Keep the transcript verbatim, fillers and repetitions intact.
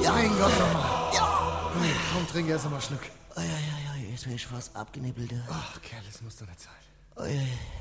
Ja. Mein Gott, nochmal. Ja. Komm, trink erst mal einen Schluck. Oh, ja, ja, ja, jetzt wär ich fast abgenippelt. Ach, Kerl, das muss doch nicht sein. Oh, ja, ja.